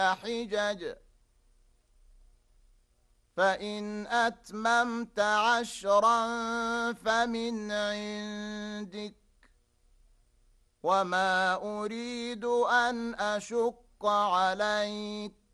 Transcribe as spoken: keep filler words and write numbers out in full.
حجج فإن أتممت عشرا فمن عندك وما أريد أن أشق عليك